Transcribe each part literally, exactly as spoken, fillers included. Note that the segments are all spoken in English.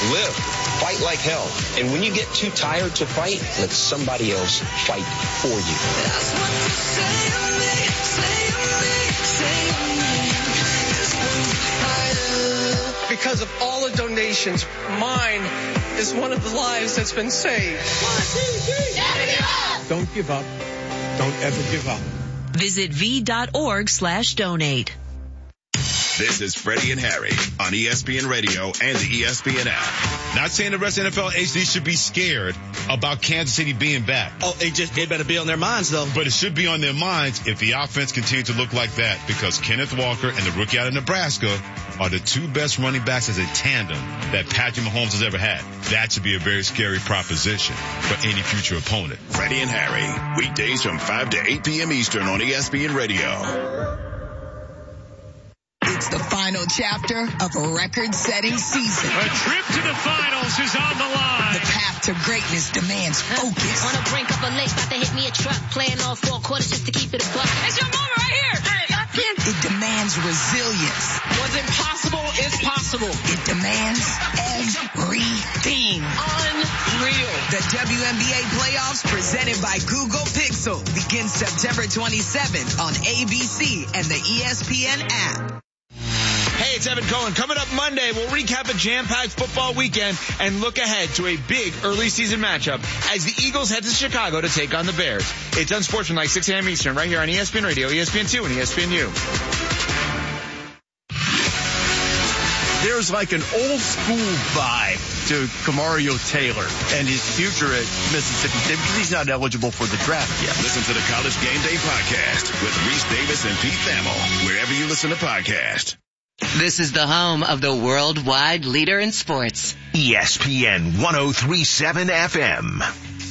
Live. Fight like hell. And when you get too tired to fight, let somebody else fight for you. That's what you say to me, say to me, say to me. That's what I do. Because of all the donations, mine is one of the lives that's been saved. One, two, three. Never give up. Don't give up. Don't ever give up. Visit v.org slash donate. This is Freddie and Harry on E S P N Radio and the E S P N app. Not saying the rest of the N F L H D should be scared about Kansas City being back. Oh, it just it better be on their minds, though. But it should be on their minds if the offense continues to look like that, because Kenneth Walker and the rookie out of Nebraska are the two best running backs as a tandem that Patrick Mahomes has ever had. That should be a very scary proposition for any future opponent. Freddie and Harry, weekdays from five to eight p.m. Eastern on E S P N Radio. It's the final chapter of a record-setting season. A trip to the finals is on the line. The path to greatness demands focus. On the brink of a lake, about to hit me a truck. Playing all four quarters just to keep it a buck. It's your moment right here. It demands resilience. What's impossible is possible. It demands everything. Unreal. The W N B A playoffs presented by Google Pixel begins September twenty-seventh on A B C and the E S P N app. Hey, it's Evan Cohen. Coming up Monday, we'll recap a jam-packed football weekend and look ahead to a big early season matchup as the Eagles head to Chicago to take on the Bears. It's Unsportsmanlike, six a.m. Eastern, right here on E S P N Radio, E S P N two, and E S P N U. There's like an old school vibe to Kamario Taylor and his future at Mississippi State because he's not eligible for the draft yet. Listen to the College Game Day podcast with Reese Davis and Pete Thamel, wherever you listen to podcasts. This is the home of the worldwide leader in sports. E S P N one oh three point seven F M.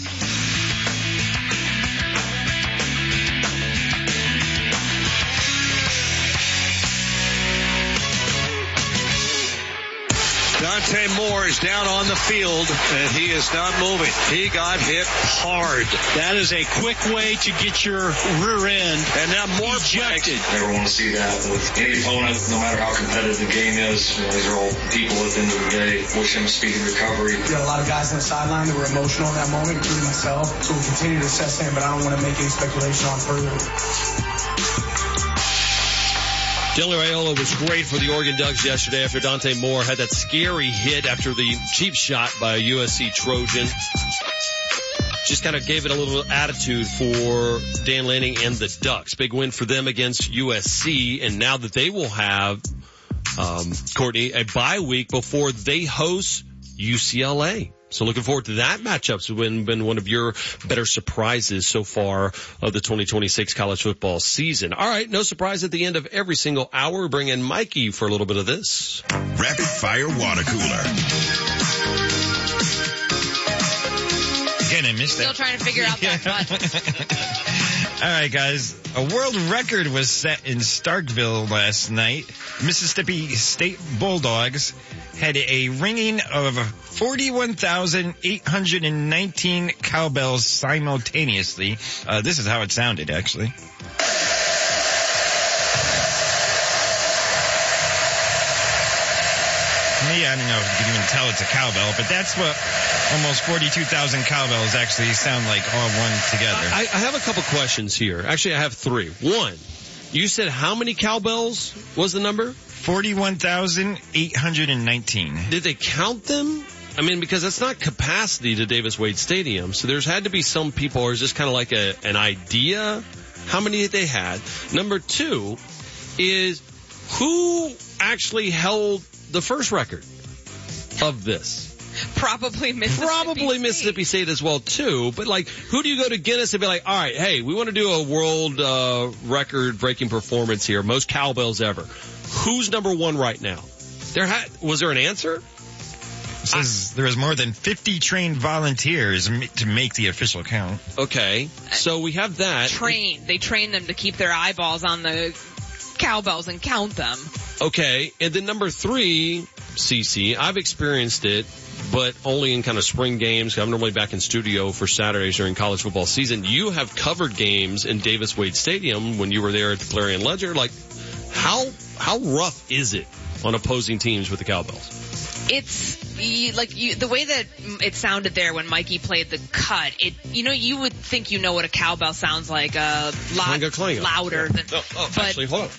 Dante Moore is down on the field, and he is not moving. He got hit hard. That is a quick way to get your rear end and now Moore ejected. Never want to see that with any opponent, no matter how competitive the game is. You know, these are all people at the end of the day. Wish him a speedy recovery. We got a lot of guys on the sideline that were emotional in that moment, including myself. So we'll continue to assess him, but I don't want to make any speculation on further. Dylan Raiola was great for the Oregon Ducks yesterday after Dante Moore had that scary hit after the cheap shot by a U S C Trojan. Just kind of gave it a little attitude for Dan Lanning and the Ducks. Big win for them against U S C, and now that they will have, um, Courtney, a bye week before they host U C L A. So looking forward to that matchup. It's been, been one of your better surprises so far of the twenty twenty-six college football season. All right, no surprise at the end of every single hour. Bring in Mikey for a little bit of this. Rapid Fire Water Cooler. Again, I missed Still that. trying to figure out that button. All right, guys. A world record was set in Starkville last night. Mississippi State Bulldogs had a ringing of forty-one thousand eight hundred nineteen cowbells simultaneously. Uh, this is how it sounded, actually. Me, I don't know if you can even tell it's a cowbell, but that's what almost forty-two thousand cowbells actually sound like all one together. I, I have a couple questions here. Actually, I have three. One, you said how many cowbells was the number? forty-one thousand eight hundred nineteen. Did they count them? I mean, because that's not capacity to Davis Wade Stadium, so there's had to be some people, or is this kind of like a, an idea how many they had? Number two is who actually held the first record of this? Probably Mississippi Probably State. Mississippi State as well, too. But, like, who do you go to Guinness and be like, all right, hey, we want to do a world uh, record-breaking performance here, most cowbells ever. Who's number one right now? There ha- Was there an answer? It says there was more than fifty trained volunteers to make the official count. Okay, so we have that. Trained. They train them to keep their eyeballs on the cowbells and count them. Okay, and then number three, Cece, I've experienced it, but only in kind of spring games. I'm normally back in studio for Saturdays during college football season. You have covered games in Davis Wade Stadium when you were there at the Clarion Ledger. Like, how how rough is it on opposing teams with the cowbells? It's you, like you, the way that it sounded there when Mikey played the cut. It, you know, you would think you know what a cowbell sounds like, a lot Clinga, clinga. louder Yeah. than. Oh, oh but, actually, hold on.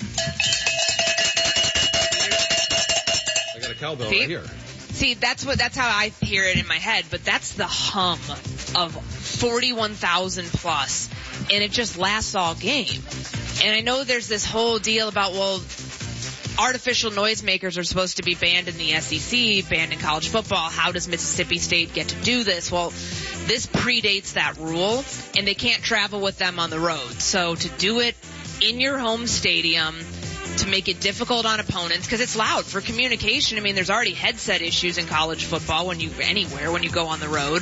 I got a cowbell See? right here. See, that's what that's how I hear it in my head, but that's the hum of forty-one thousand plus, and it just lasts all game. And I know there's this whole deal about, well, artificial noisemakers are supposed to be banned in the S E C, banned in college football. How does Mississippi State get to do this? Well, this predates that rule, and they can't travel with them on the road. So to do it in your home stadium, to make it difficult on opponents, because it's loud for communication. I mean, there's already headset issues in college football when you anywhere when you go on the road,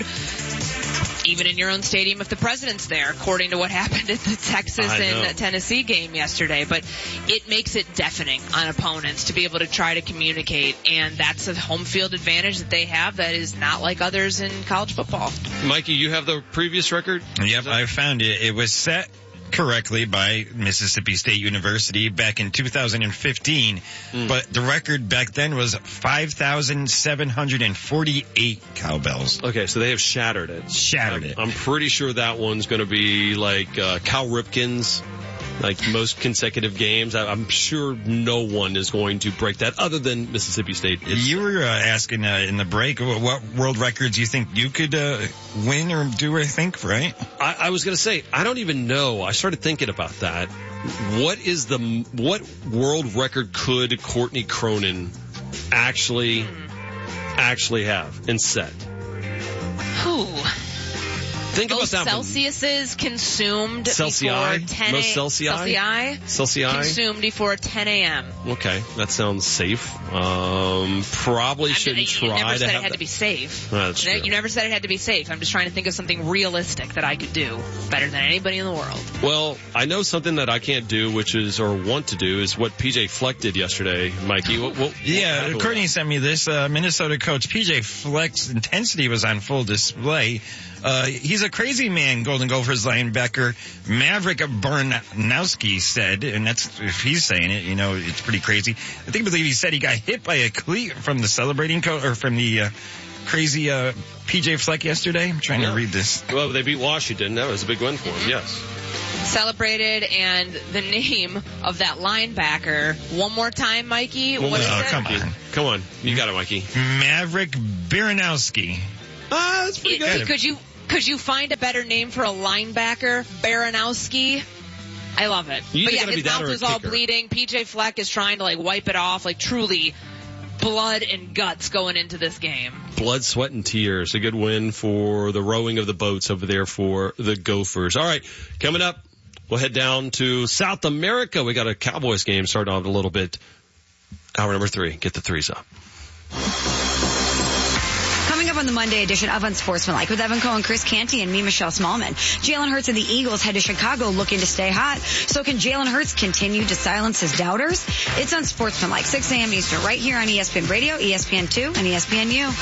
even in your own stadium if the president's there, according to what happened at the Texas and Tennessee game yesterday. But it makes it deafening on opponents to be able to try to communicate, and that's a home field advantage that they have that is not like others in college football. Mikey, you have the previous record? Yep, I found it. It was set correctly by Mississippi State University back in two thousand fifteen, mm. but the record back then was five thousand seven hundred forty-eight cowbells. Okay, so they have shattered it. Shattered I'm, it. I'm pretty sure that one's going to be like uh, Cal Ripken's, like most consecutive games. I, I'm sure no one is going to break that other than Mississippi State. It's, you were uh, asking uh, in the break what, what world records you think you could uh, win or do, I think, right? I, I was going to say, I don't even know. I started thinking about that. What is the, what world record could Courtney Cronin actually, actually have and set? Who? Think Most about that Celsiuses one. consumed Celsius? before ten a.m. Most Celsius? Celsius? Celsius? Consumed before ten a.m. Okay, that sounds safe. Um, probably I shouldn't mean, you try never to said have it had that. to be safe. Oh, that's you, true. you never said it had to be safe. I'm just trying to think of something realistic that I could do better than anybody in the world. Well, I know something that I can't do, which is, or want to do, is what P J Fleck did yesterday, Mikey. What, what, yeah, what Courtney sent me this. Uh, Minnesota coach P J Fleck's intensity was on full display. Uh, he's a crazy man, Golden Gophers linebacker Maverick Baranowski said, and that's, if he's saying it, you know, it's pretty crazy. I think I believe he said he got hit by a cleat from the celebrating coach, or from the uh, crazy uh, P J Fleck yesterday. I'm trying yeah. to read this. Well, they beat Washington. That was a big win for him, yes. Celebrated, and the name of that linebacker, one more time, Mikey. Well, what is oh, it? come on. Come on. You got it, Mikey. Maverick Baranowski. Ah, that's pretty It, good. could you could you find a better name for a linebacker? Baranowski. I love it. You but yeah, gotta his be that mouth or a is all kicker. bleeding. P J Fleck is trying to like wipe it off, like truly blood and guts going into this game. Blood, sweat, and tears. A good win for the rowing of the boats over there for the Gophers. All right, coming up, we'll head down to South America. We got a Cowboys game starting off a little bit. Hour number three. Get the threes up. Coming up on the Monday edition of Unsportsmanlike with Evan Cohen, Chris Canty, and me, Michelle Smallman. Jalen Hurts and the Eagles head to Chicago looking to stay hot. So can Jalen Hurts continue to silence his doubters? It's Unsportsmanlike, six a.m. Eastern, right here on E S P N Radio, E S P N two, and E S P N U.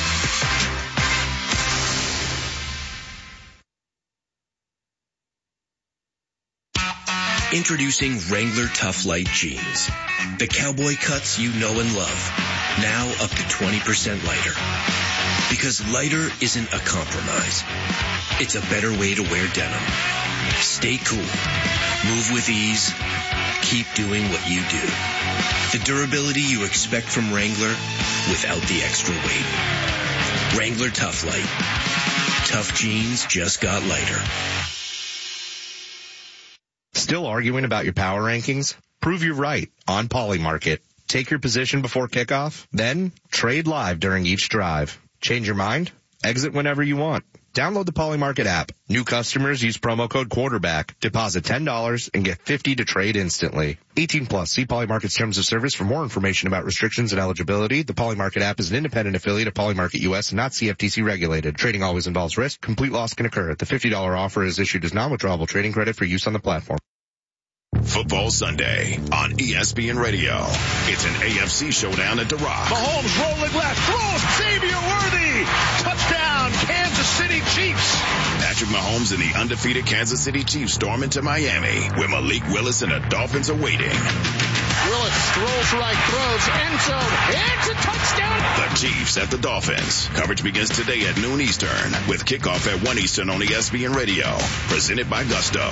Introducing Wrangler Tough Light Jeans. The cowboy cuts you know and love. Now up to twenty percent lighter. Because lighter isn't a compromise. It's a better way to wear denim. Stay cool. Move with ease. Keep doing what you do. The durability you expect from Wrangler without the extra weight. Wrangler Tough Light. Tough jeans just got lighter. Still arguing about your power rankings? Prove you're right on Polymarket. Take your position before kickoff, then trade live during each drive. Change your mind? Exit whenever you want. Download the Polymarket app. New customers use promo code quarterback. Deposit ten dollars and get fifty dollars to trade instantly. eighteen plus. See Polymarket's terms of service for more information about restrictions and eligibility. The Polymarket app is an independent affiliate of Polymarket U S and not C F T C regulated. Trading always involves risk. Complete loss can occur. The fifty dollars offer is issued as non-withdrawable trading credit for use on the platform. Football Sunday on E S P N Radio. It's an A F C showdown at the Rock. Mahomes rolling left, throws Xavier Worthy. Touchdown, Kansas City Chiefs. Patrick Mahomes and the undefeated Kansas City Chiefs storm into Miami, where Malik Willis and the Dolphins are waiting. Willis rolls right, throws, end zone. It's a touchdown. The Chiefs at the Dolphins. Coverage begins today at noon Eastern with kickoff at one Eastern on E S P N Radio. Presented by Gusto.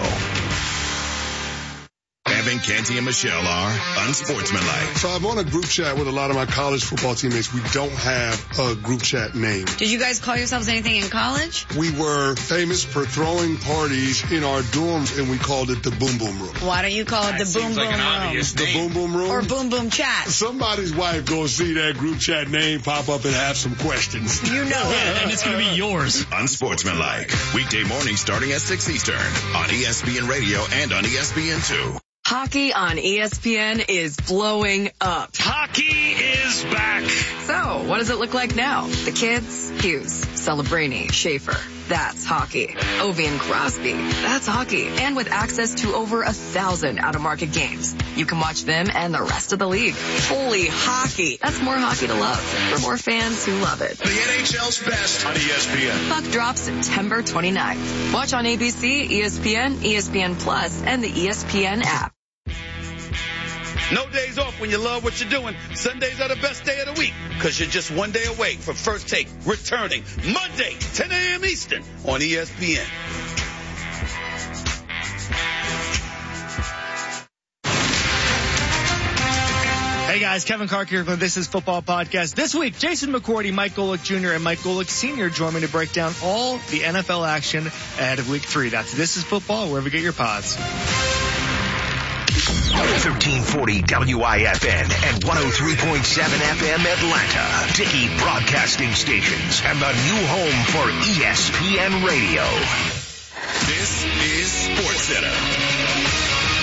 Evan, Canty, and Michelle are unsportsmanlike. So I'm on a group chat with a lot of my college football teammates. We don't have a group chat name. Did you guys call yourselves anything in college? We were famous for throwing parties in our dorms, and we called it the Boom Boom Room. Why don't you call it the That Boom seems Boom like an Room? obvious The Boom Boom Room? Or Boom Boom Chat. Somebody's wife go see that group chat name pop up and have some questions. You know it. And it's going to be yours. Unsportsmanlike. Weekday morning starting at six Eastern on E S P N Radio and on E S P N two. Hockey on E S P N is blowing up. Hockey is back. So, what does it look like now? The kids? Hughes, Celebrini, Schaefer. That's hockey. Ovi and Crosby. That's hockey. And with access to over a thousand out-of-market games, you can watch them and the rest of the league. Fully hockey. That's more hockey to love for more fans who love it. The N H L's best on E S P N. Puck drops September twenty-ninth. Watch on A B C, E S P N, E S P N Plus, and the E S P N app. No days off when you love what you're doing. Sundays are the best day of the week because you're just one day away from First Take returning Monday, ten a.m. Eastern on E S P N. Hey guys, Kevin Clark here for This Is Football Podcast. This week, Jason McCourty, Mike Golick Junior, and Mike Golick Senior join me to break down all the N F L action ahead of week three. That's This Is Football, wherever you get your pods. thirteen forty W I F N and one oh three point seven F M Atlanta. Dickey Broadcasting Stations and the new home for E S P N Radio. This is SportsCenter.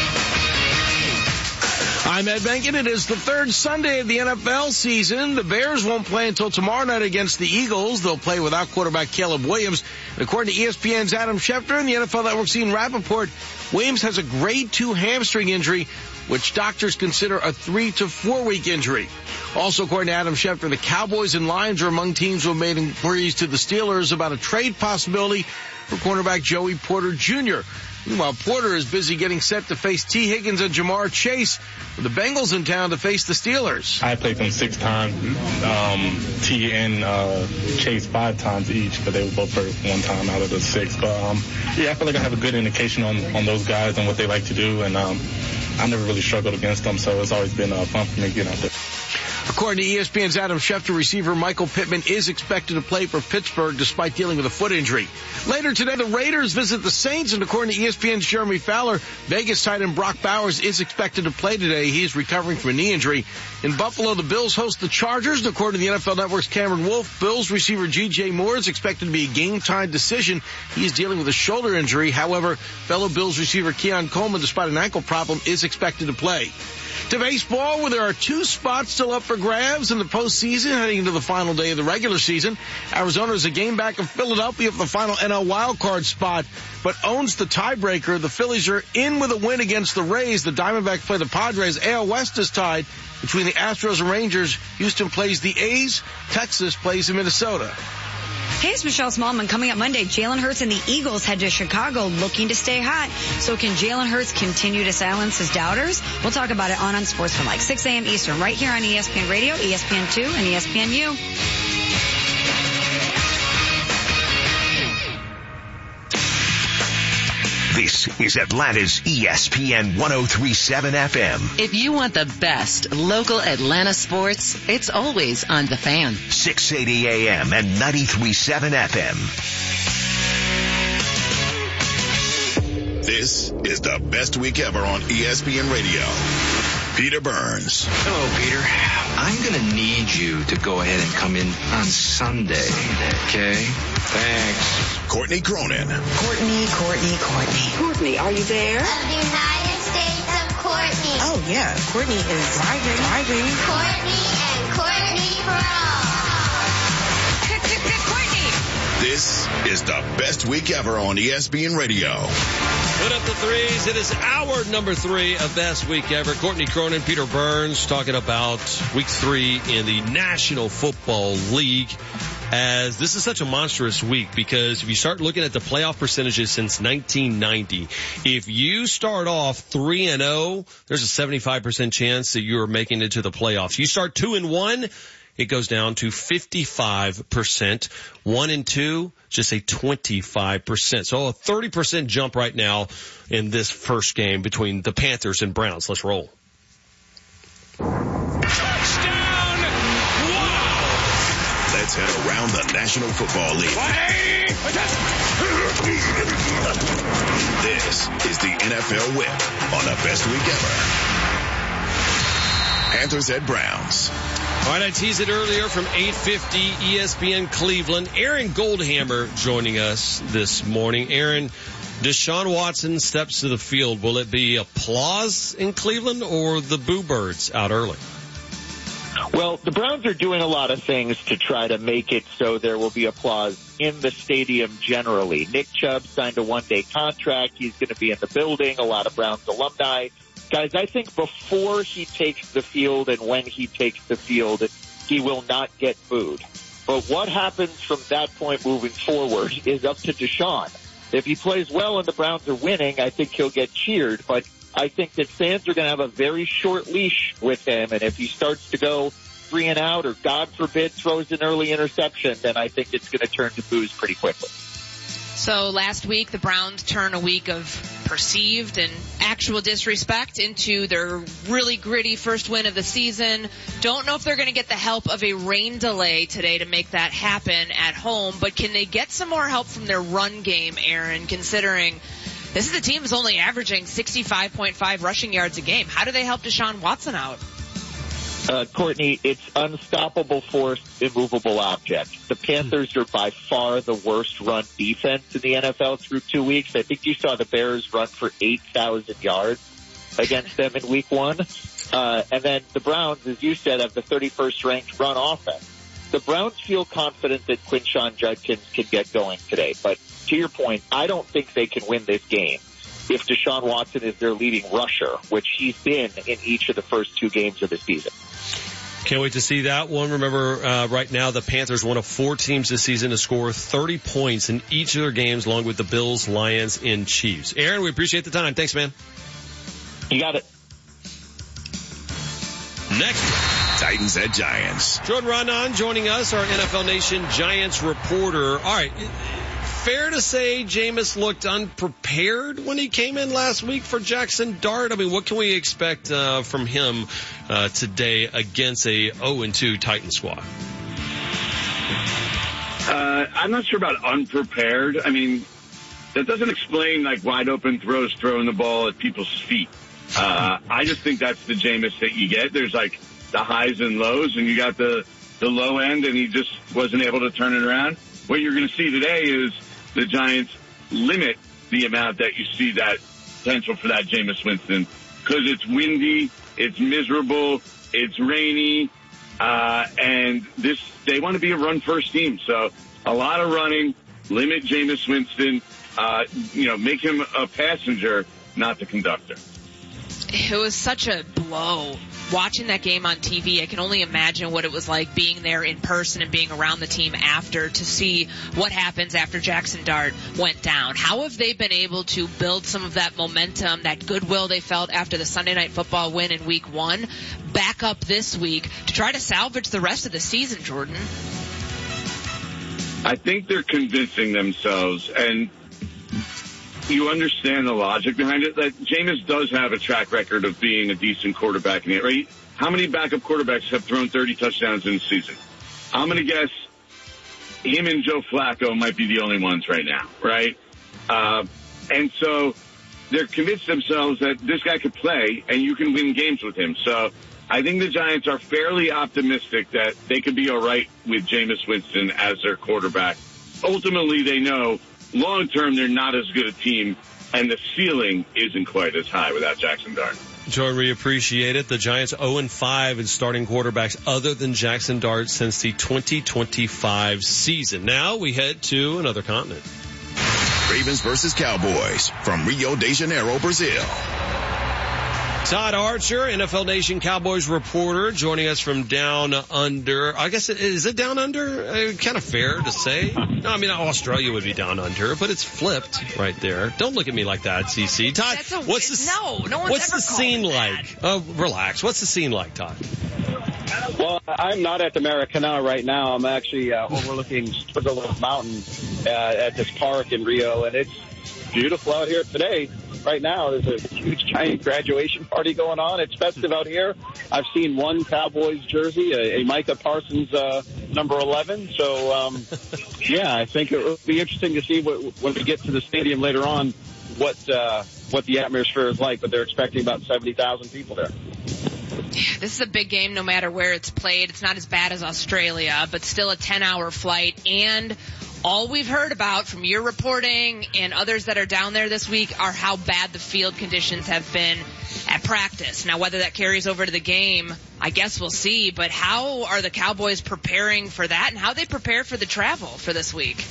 I'm Ed Benkin. It is the third Sunday of the N F L season. The Bears won't play until tomorrow night against the Eagles. They'll play without quarterback Caleb Williams. And according to E S P N's Adam Schefter and the N F L Network's Ian Rappaport, Williams has a grade two hamstring injury, which doctors consider a three to four week injury. Also, according to Adam Schefter, the Cowboys and Lions are among teams who have made inquiries to the Steelers about a trade possibility for cornerback Joey Porter Junior Meanwhile, Porter is busy getting set to face T. Higgins and Jamar Chase with the Bengals in town to face the Steelers. I played them six times, um, T and uh, Chase five times each, but they were both hurt one time out of the six. But um, yeah, I feel like I have a good indication on, on those guys and what they like to do, and um, I never really struggled against them, so it's always been uh, fun for me to get out there. According to E S P N's Adam Schefter, receiver Michael Pittman is expected to play for Pittsburgh despite dealing with a foot injury. Later today, the Raiders visit the Saints, and according to E S P N's Jeremy Fowler, Vegas tight end Brock Bowers is expected to play today. He is recovering from a knee injury. In Buffalo, the Bills host the Chargers, and according to the N F L Network's Cameron Wolfe, Bills receiver G J Moore is expected to be a game-time decision. He is dealing with a shoulder injury. However, fellow Bills receiver Keon Coleman, despite an ankle problem, is expected to play. To baseball, where there are two spots still up for grabs in the postseason heading into the final day of the regular season. Arizona is a game back of Philadelphia for the final N L wildcard spot, but owns the tiebreaker. The Phillies are in with a win against the Rays. The Diamondbacks play the Padres. A L West is tied between the Astros and Rangers. Houston plays the A's. Texas plays in Minnesota. Hey, it's Michelle Smallman. Coming up Monday, Jalen Hurts and the Eagles head to Chicago looking to stay hot. So can Jalen Hurts continue to silence his doubters? We'll talk about it on Unsportsmanlike, six a.m. Eastern, right here on E S P N Radio, E S P N two, and E S P N U. This is Atlanta's E S P N one oh three point seven F M. If you want the best local Atlanta sports, it's always on The Fan. six eighty A M and ninety-three point seven F M. This is the best week ever on E S P N Radio. Peter Burns. Hello, Peter. I'm going to need you to go ahead and come in on Sunday, okay? Thanks. Courtney Cronin. Courtney, Courtney, Courtney. Courtney, are you there? Of the United States of Courtney. Oh, yeah. Courtney is driving, driving. Courtney and Courtney Cronin. Courtney. This is the best week ever on E S P N Radio. Put up the threes. It is our number three of best week ever. Courtney Cronin, Peter Burns talking about week three in the National Football League. as this is such a monstrous week, because if you start looking at the playoff percentages since nineteen ninety, if you start off three and oh, there's a seventy-five percent chance that you're making it to the playoffs. You start two and one, it goes down to fifty-five percent. One and two, just a twenty-five percent. So a thirty percent jump right now in this first game between the Panthers and Browns. Let's roll. Let's head around the National Football League. This is the N F L Whip on the best week ever. Panthers at Browns. All right, I teased it earlier from eight fifty E S P N Cleveland. Aaron Goldhammer joining us this morning. Aaron, Deshaun Watson steps to the field. Will it be applause in Cleveland or the Boo Birds out early? Well, the Browns are doing a lot of things to try to make it so there will be applause in the stadium generally. Nick Chubb signed a one-day contract. He's going to be in the building. A lot of Browns alumni. Guys, I think before he takes the field and when he takes the field, he will not get booed. But what happens from that point moving forward is up to Deshaun. If he plays well and the Browns are winning, I think he'll get cheered. But I think that fans are going to have a very short leash with him. And if he starts to go three and out or, God forbid, throws an early interception, then I think it's going to turn to boos pretty quickly. So last week, the Browns turn a week of perceived and actual disrespect into their really gritty first win of the season. Don't know if they're going to get the help of a rain delay today to make that happen at home, but can they get some more help from their run game, Aaron, considering this is a team that's only averaging sixty-five point five rushing yards a game? How do they help Deshaun Watson out? Uh, Courtney, it's unstoppable force, immovable object. The Panthers are by far the worst run defense in the N F L through two weeks. I think you saw the Bears run for eight thousand yards against them in week one. Uh, and then the Browns, as you said, have the thirty-first ranked run offense. The Browns feel confident that Quinshon Judkins can get going today. But to your point, I don't think they can win this game if Deshaun Watson is their leading rusher, which he's been in each of the first two games of the season. Can't wait to see that one. Remember, uh, right now the Panthers, one of four teams this season to score thirty points in each of their games, along with the Bills, Lions, and Chiefs. Aaron, we appreciate the time. Thanks, man. You got it. Next, Titans at Giants. Jordan Rondon joining us, our N F L Nation Giants reporter. All right. Fair to say Jameis looked unprepared when he came in last week for Jackson Dart? I mean, what can we expect uh, from him uh, today against a oh and two Titan squad? Uh, I'm not sure about unprepared. I mean, that doesn't explain, like, wide open throws, throwing the ball at people's feet. Uh, I just think that's the Jameis that you get. There's, like, the highs and lows, and you got the, the low end, and he just wasn't able to turn it around. What you're going to see today is the Giants limit the amount that you see that potential for that Jameis Winston, because it's windy, it's miserable, it's rainy, uh, and this they want to be a run-first team. So a lot of running, limit Jameis Winston, uh, you know, make him a passenger, not the conductor. It was such a blow. Watching that game on T V, I can only imagine what it was like being there in person and being around the team after to see what happens after Jackson Dart went down. How have they been able to build some of that momentum, that goodwill they felt after the Sunday Night Football win in week one, back up this week to try to salvage the rest of the season, Jordan? I think they're convincing themselves, and you understand the logic behind it, that Jameis does have a track record of being a decent quarterback in it, right? How many backup quarterbacks have thrown thirty touchdowns in the season? I'm going to guess him and Joe Flacco might be the only ones right now, right? Uh, and so they're convinced themselves that this guy could play and you can win games with him. So I think the Giants are fairly optimistic that they could be all right with Jameis Winston as their quarterback. Ultimately, they know long term, they're not as good a team, and the ceiling isn't quite as high without Jackson Dart. Jordan, we appreciate it. The Giants oh and five in starting quarterbacks other than Jackson Dart since the twenty twenty-five season. Now we head to another continent. Ravens versus Cowboys from Rio de Janeiro, Brazil. Todd Archer, N F L Nation Cowboys reporter, joining us from down under. I guess, is it down under? Uh, kind of fair to say. No, I mean, Australia would be down under, but it's flipped right there. Don't look at me like that, C C. Todd, That's a, what's the, no, no one's what's ever the scene called it like? Oh, relax. What's the scene like, Todd? Well, I'm not at the Maracana right now. I'm actually uh, overlooking Sugarloaf Mountain uh, at this park in Rio, and it's beautiful out here today. Right now, there's a huge, giant graduation party going on. It's festive out here. I've seen one Cowboys jersey, a, a Micah Parsons uh, number eleven. So, um, yeah, I think it will be interesting to see what, when we get to the stadium later on what uh, what the atmosphere is like. But they're expecting about seventy thousand people there. This is a big game no matter where it's played. It's not as bad as Australia, but still a ten-hour flight. And all we've heard about from your reporting and others that are down there this week are how bad the field conditions have been at practice. Now, whether that carries over to the game, I guess we'll see. But how are the Cowboys preparing for that, and how they prepare for the travel for this week?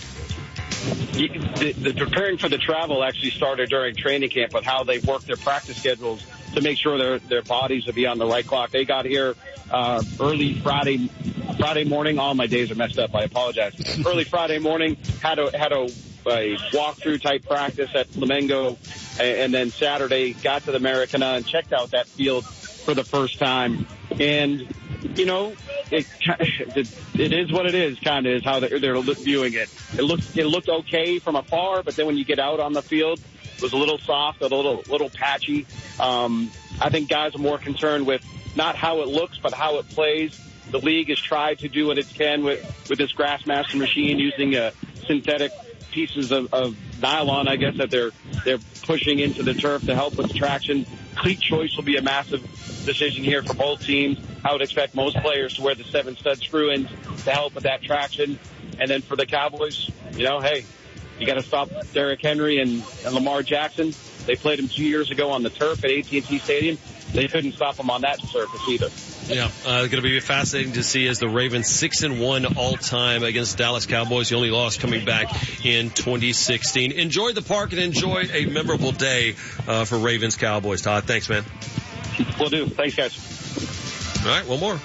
The, the preparing for the travel actually started during training camp with how they work their practice schedules to make sure their their bodies will be on the right clock. They got here uh, early Friday Friday morning. All my days are messed up. I apologize. Early Friday morning, had a had a, a walkthrough type practice at Flamengo, and then Saturday got to the Maracana and checked out that field for the first time. And you know, it it is what it is. Kind of is how they're, they're viewing it. It looked it looked okay from afar, but then when you get out on the field, it was a little soft, a little little patchy. Um, I think guys are more concerned with not how it looks, but how it plays. The league has tried to do what it can with with this Grassmaster machine, using uh, synthetic pieces of, of nylon, I guess, that they're they're pushing into the turf to help with traction. Cleat choice will be a massive decision here for both teams. I would expect most players to wear the seven stud screw ins to help with that traction. And then for the Cowboys, you know, hey, you got to stop Derrick Henry and, and Lamar Jackson. They played him two years ago on the turf at A T and T Stadium. They couldn't stop him on that surface either. Yeah, uh, going to be fascinating to see as the Ravens six and one all time against Dallas Cowboys. The only loss coming back in twenty sixteen. Enjoy the park and enjoy a memorable day uh, for Ravens Cowboys. Todd, thanks, man. Will do. Thanks, guys. All right, one more.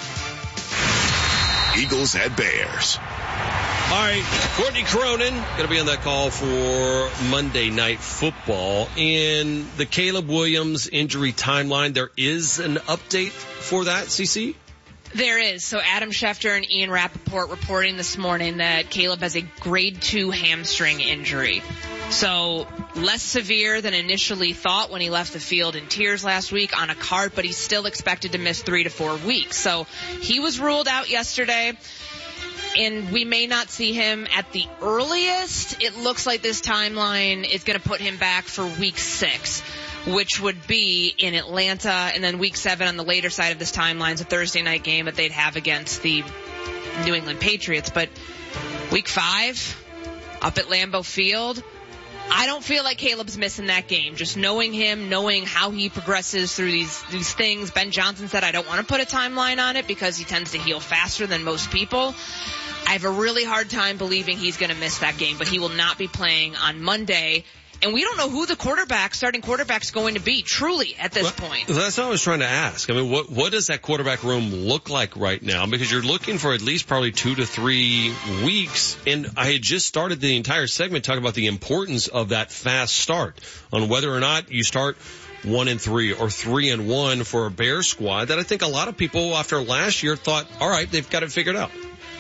Eagles at Bears. All right, Courtney Cronin going to be on that call for Monday Night Football. In the Caleb Williams injury timeline, there is an update for that, C C? There is. So Adam Schefter and Ian Rappaport reporting this morning that Caleb has a grade two hamstring injury. So less severe than initially thought when he left the field in tears last week on a cart, but he's still expected to miss three to four weeks. So he was ruled out yesterday. And we may not see him at the earliest. It looks like this timeline is going to put him back for week six, which would be in Atlanta. And then week seven on the later side of this timeline is a Thursday night game that they'd have against the New England Patriots. But week five, up at Lambeau Field, I don't feel like Caleb's missing that game. Just knowing him, knowing how he progresses through these these things. Ben Johnson said, I don't want to put a timeline on it because he tends to heal faster than most people. I have a really hard time believing he's going to miss that game, but he will not be playing on Monday. And we don't know who the quarterback, starting quarterback's going to be, truly, at this well, point. That's what I was trying to ask. I mean, what what does that quarterback room look like right now? Because you're looking for at least probably two to three weeks. And I had just started the entire segment talking about the importance of that fast start, on whether or not you start one and three or three and one for a Bears squad that I think a lot of people after last year thought, all right, they've got it figured out.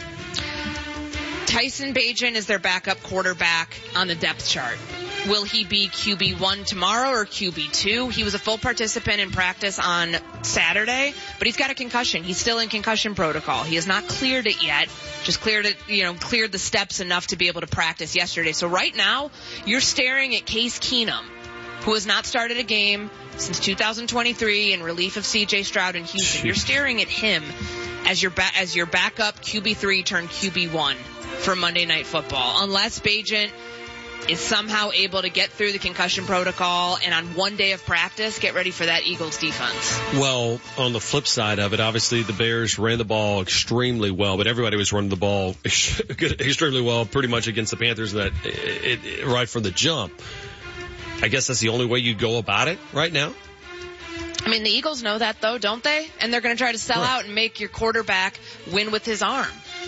Tyson Bagent is their backup quarterback on the depth chart. Will he be Q B one tomorrow or Q B two? He was a full participant in practice on Saturday, but he's got a concussion. He's still in concussion protocol. He has not cleared it yet. Just cleared it, you know, cleared the steps enough to be able to practice yesterday. So right now, you're staring at Case Keenum, who has not started a game since two thousand twenty-three in relief of C J Stroud in Houston. Jeez. You're staring at him as your ba- as your backup Q B three turned Q B one for Monday Night Football. Unless Bagent is somehow able to get through the concussion protocol and on one day of practice get ready for that Eagles defense. Well, on the flip side of it, obviously the Bears ran the ball extremely well, but everybody was running the ball extremely well pretty much against the Panthers that it, it, right from the jump. I guess that's the only way you go about it right now. I mean, the Eagles know that, though, don't they? And they're going to try to sell Right. out and make your quarterback win with his arm.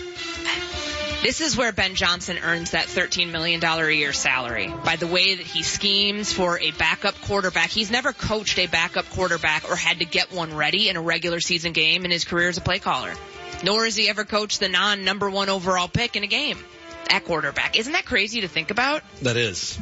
This is where Ben Johnson earns that thirteen million dollars a year salary, by the way that he schemes for a backup quarterback. He's never coached a backup quarterback or had to get one ready in a regular season game in his career as a play caller. Nor has he ever coached the non-number one overall pick in a game at quarterback. Isn't that crazy to think about? That is.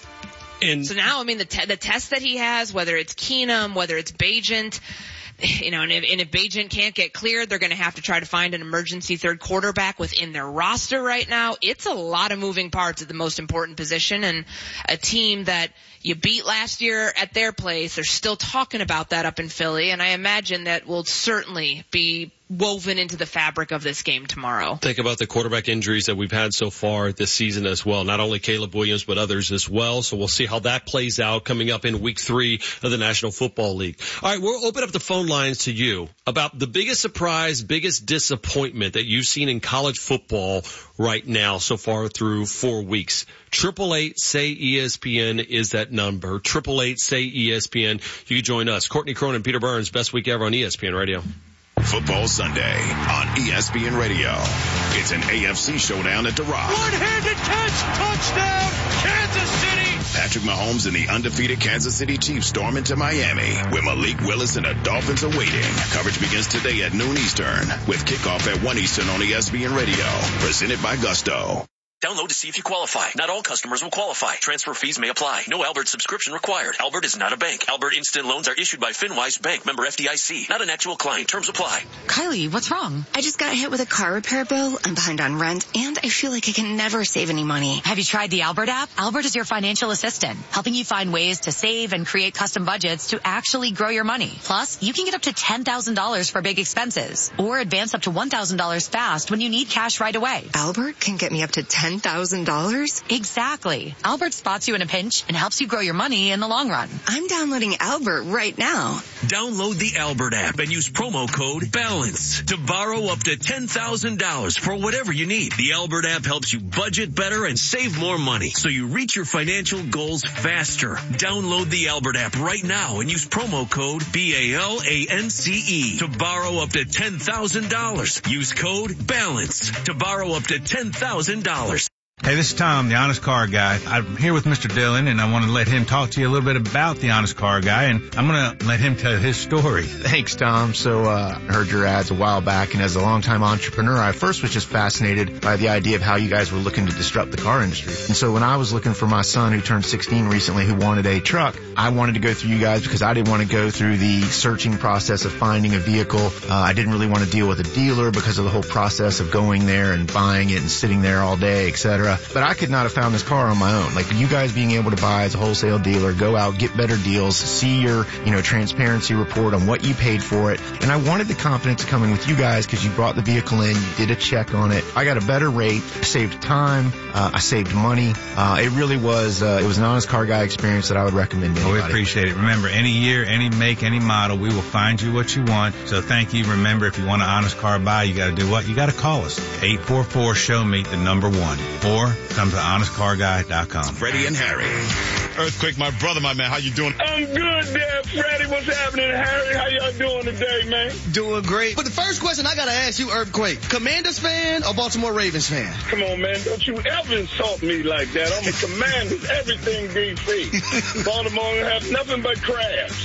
And so now, I mean, the te- the test that he has, whether it's Keenum, whether it's Bagent, you know, and if, and if Bagent can't get cleared, they're going to have to try to find an emergency third quarterback within their roster right now. It's a lot of moving parts at the most important position, and a team that you beat last year at their place, they're still talking about that up in Philly, and I imagine that will certainly be woven into the fabric of this game tomorrow. Think about the quarterback injuries that we've had so far this season as well. Not only Caleb Williams, but others as well. So we'll see how that plays out coming up in week three of the National Football League. All right, we'll open up the phone lines to you about the biggest surprise, biggest disappointment that you've seen in college football right now so far through four weeks. Triple eight say E S P N is that number. Triple eight say E S P N. You can join us. Courtney Cronin, Peter Burns, best week ever on E S P N Radio. Football Sunday on E S P N Radio. It's an A F C showdown at The Rock. One-handed catch, touchdown, Kansas City. Patrick Mahomes and the undefeated Kansas City Chiefs storm into Miami, where Malik Willis and the Dolphins are waiting. Coverage begins today at noon Eastern, with kickoff at one Eastern on E S P N Radio. Presented by Gusto. Download to see if you qualify. Not all customers will qualify. Transfer fees may apply. No Albert subscription required. Albert is not a bank. Albert Instant Loans are issued by FinWise Bank, member F D I C. Not an actual client. Terms apply. Kylie, what's wrong? I just got hit with a car repair bill. I'm behind on rent, and I feel like I can never save any money. Have you tried the Albert app? Albert is your financial assistant, helping you find ways to save and create custom budgets to actually grow your money. Plus, you can get up to ten thousand dollars for big expenses, or advance up to one thousand dollars fast when you need cash right away. Albert can get me up to ten thousand dollars? Exactly. Albert spots you in a pinch and helps you grow your money in the long run. I'm downloading Albert right now. Download the Albert app and use promo code BALANCE to borrow up to ten thousand dollars for whatever you need. The Albert app helps you budget better and save more money, so you reach your financial goals faster. Download the Albert app right now and use promo code B A L A N C E to borrow up to ten thousand dollars. Use code BALANCE to borrow up to ten thousand dollars. Hey, this is Tom, the Honest Car Guy. I'm here with Mister Dillon, and I want to let him talk to you a little bit about the Honest Car Guy, and I'm going to let him tell his story. Thanks, Tom. So, uh, I heard your ads a while back, and as a longtime entrepreneur, I first was just fascinated by the idea of how you guys were looking to disrupt the car industry. And so when I was looking for my son, who turned sixteen recently, who wanted a truck, I wanted to go through you guys because I didn't want to go through the searching process of finding a vehicle. Uh, I didn't really want to deal with a dealer because of the whole process of going there and buying it and sitting there all day, et cetera. But I could not have found this car on my own. Like, you guys being able to buy as a wholesale dealer, go out, get better deals, see your, you know, transparency report on what you paid for it. And I wanted the confidence of coming with you guys because you brought the vehicle in, you did a check on it. I got a better rate, saved time, uh, I saved money. Uh, it really was, uh, it was an Honest Car Guy experience that I would recommend to anybody. Oh, we appreciate it. Remember, any year, any make, any model, we will find you what you want. So thank you. Remember, if you want an Honest Car buy, you got to do what? You got to call us. eight four four, show me the number one. Or come to honest car guy dot com. Freddie and Harry. Earthquake, my brother, my man. How you doing? I'm good there, Freddie. What's happening, Harry? How y'all doing today, man? Doing great. But the first question I gotta ask you, Earthquake, Commanders fan or Baltimore Ravens fan? Come on, man. Don't you ever insult me like that. I'm a Commanders, everything D C. Baltimore have nothing but crabs.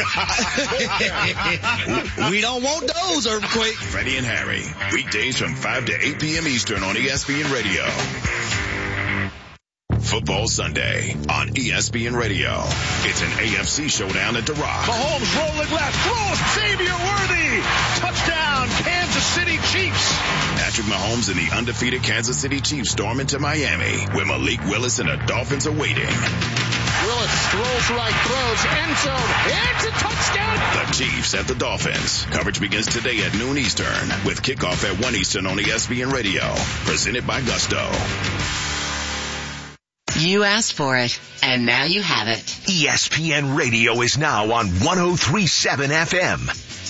We don't want those, Earthquake. Freddie and Harry. Weekdays from five to eight p.m. Eastern on E S P N Radio. Football Sunday on E S P N Radio. It's an A F C showdown at The Rock. Mahomes rolling left, throws, Xavier Worthy, touchdown, Kansas City Chiefs. Patrick Mahomes and the undefeated Kansas City Chiefs storm into Miami, where Malik Willis and the Dolphins are waiting. Willis throws right, throws, end zone, it's a touchdown. The Chiefs at the Dolphins. Coverage begins today at noon Eastern, with kickoff at one Eastern on E S P N Radio. Presented by Gusto. You asked for it, and now you have it. E S P N Radio is now on one oh three point seven F M.